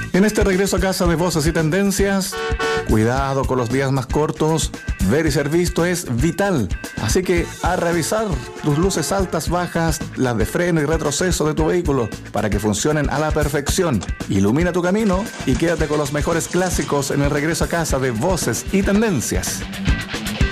En este regreso a casa de Voces y Tendencias, cuidado con los días más cortos. Ver y ser visto es vital. Así que a revisar tus luces altas, bajas, las de freno y retroceso de tu vehículo para que funcionen a la perfección. Ilumina tu camino y quédate con los mejores clásicos en el regreso a casa de Voces y Tendencias.